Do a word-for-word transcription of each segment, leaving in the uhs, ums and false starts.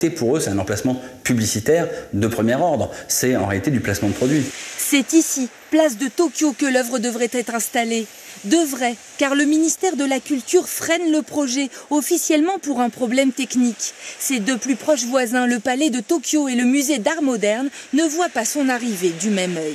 Pour eux, c'est un emplacement publicitaire de premier ordre. C'est en réalité du placement de produit. C'est ici, place de Tokyo, que l'œuvre devrait être installée. Devrait, car le ministère de la Culture freine le projet, officiellement pour un problème technique. Ses deux plus proches voisins, le palais de Tokyo et le musée d'art moderne, ne voient pas son arrivée du même œil.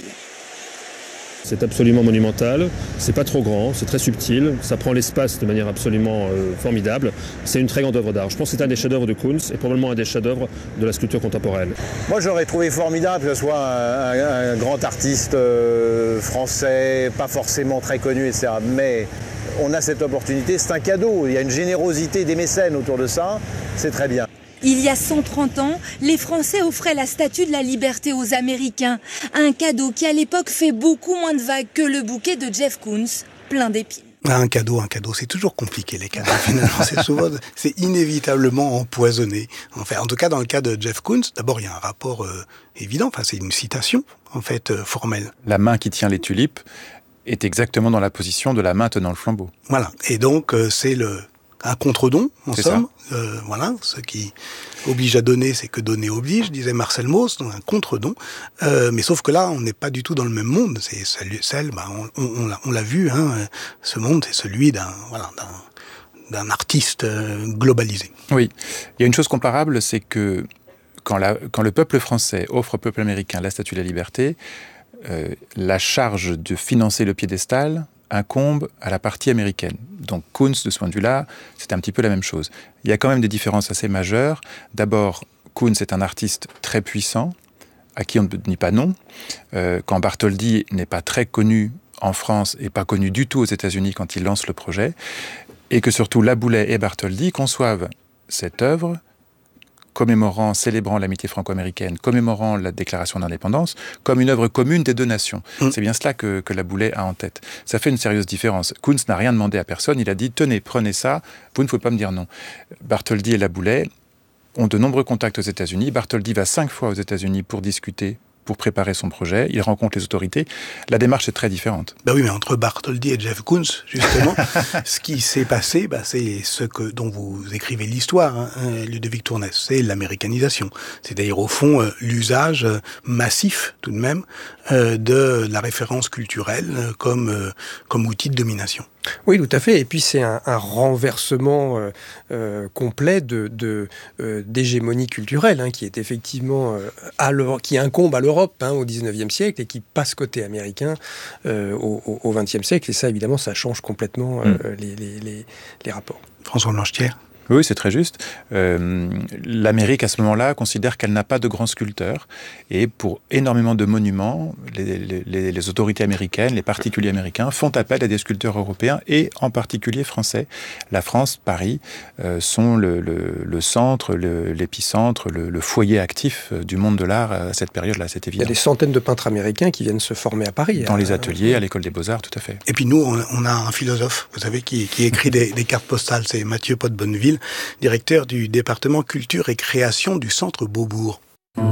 C'est absolument monumental, c'est pas trop grand, c'est très subtil, ça prend l'espace de manière absolument euh, formidable. C'est une très grande œuvre d'art. Je pense que c'est un des chefs-d'œuvre de Kunz et probablement un des chefs-d'œuvre de la sculpture contemporaine. Moi j'aurais trouvé formidable que ce soit un, un, un grand artiste euh, français, pas forcément très connu, et cetera. Mais on a cette opportunité, c'est un cadeau, il y a une générosité des mécènes autour de ça, c'est très bien. Il y a cent trente ans, les Français offraient la Statue de la Liberté aux Américains. Un cadeau qui, à l'époque, fait beaucoup moins de vagues que le bouquet de Jeff Koons, plein d'épines. Un cadeau, un cadeau, c'est toujours compliqué, les cadeaux, finalement. C'est souvent, c'est inévitablement empoisonné. Enfin, en tout cas, dans le cas de Jeff Koons, d'abord, il y a un rapport euh, évident. Enfin, c'est une citation, en fait, euh, formelle. La main qui tient les tulipes est exactement dans la position de la main tenant le flambeau. Voilà. Et donc, euh, c'est le... un contre-don, en c'est somme. Euh, voilà, ce qui oblige à donner, c'est que donner oblige, disait Marcel Mauss, donc un contre-don. Euh, mais sauf que là, on n'est pas du tout dans le même monde. C'est celle, bah, on, on, on, l'a, on l'a vu, hein, ce monde, c'est celui d'un, voilà, d'un, d'un artiste euh, globalisé. Oui, il y a une chose comparable, c'est que quand, la, quand le peuple français offre au peuple américain la Statue de la Liberté, euh, la charge de financer le piédestal incombe à la partie américaine. Donc Koons, de ce point de vue-là, c'est un petit peu la même chose. Il y a quand même des différences assez majeures. D'abord, Koons est un artiste très puissant, à qui on ne dit pas non. Euh, quand Bartholdi n'est pas très connu en France et pas connu du tout aux États-Unis quand il lance le projet, et que surtout Laboulet et Bartholdi conçoivent cette œuvre commémorant, célébrant l'amitié franco-américaine, commémorant la déclaration d'indépendance, comme une œuvre commune des deux nations. Mmh. C'est bien cela que, que Laboulet a en tête. Ça fait une sérieuse différence. Koons n'a rien demandé à personne, il a dit « Tenez, prenez ça, vous ne pouvez pas me dire non ». Bartholdi et Laboulet ont de nombreux contacts aux États-Unis. Bartholdi va cinq fois aux États-Unis pour discuter, pour préparer son projet. Il rencontre les autorités. La démarche est très différente. Bah oui, mais entre Bartholdi et Jeff Koons, justement, ce qui s'est passé, bah, c'est ce que, dont vous écrivez l'histoire, hein, Ludovic Tournès, c'est l'américanisation. C'est-à-dire, au fond, euh, l'usage euh, massif, tout de même, euh, de la référence culturelle euh, comme, euh, comme outil de domination. Oui, tout à fait. Et puis c'est un, un renversement euh, euh, complet de, de euh, d'hégémonie culturelle, hein, qui est effectivement euh, à qui incombe à l'Europe hein, au dix-neuvième siècle et qui passe côté américain euh, au, au vingtième siècle. Et ça, évidemment, ça change complètement euh, mmh. les, les, les, les rapports. François Blanchetière. Oui, c'est très juste. Euh, L'Amérique, à ce moment-là, considère qu'elle n'a pas de grands sculpteurs. Et pour énormément de monuments, les, les, les autorités américaines, les particuliers américains, font appel à des sculpteurs européens et en particulier français. La France, Paris, euh, sont le, le, le centre, le, l'épicentre, le, le foyer actif du monde de l'art à cette période-là, c'est évident. Il y a des centaines de peintres américains qui viennent se former à Paris. Dans à, les ateliers, à l'école des Beaux-Arts, tout à fait. Et puis nous, on, on a un philosophe, vous savez, qui, qui écrit des, des cartes postales, c'est Mathieu Pot de Bonneville, directeur du département culture et création du centre Beaubourg. Vous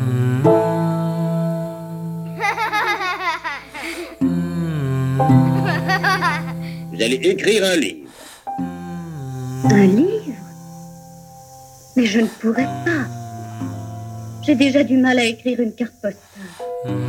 allez écrire un livre. Un livre? Mais je ne pourrais pas. J'ai déjà du mal à écrire une carte postale.